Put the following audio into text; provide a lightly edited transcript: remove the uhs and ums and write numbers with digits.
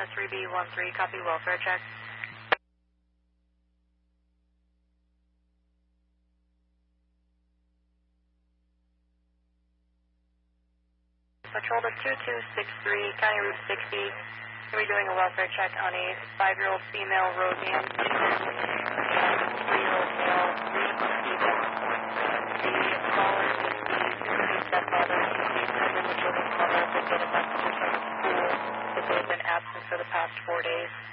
Cessna 3B13, copy welfare check. Patrol to 2263, County Route 60. We're doing a welfare check on a 5-year-old female, Roseanne, and a 3-year-old male, Liam Stevens. The caller is the stepfather. He's the children's mother. They get a message from school that they've been absent for the past 4 days.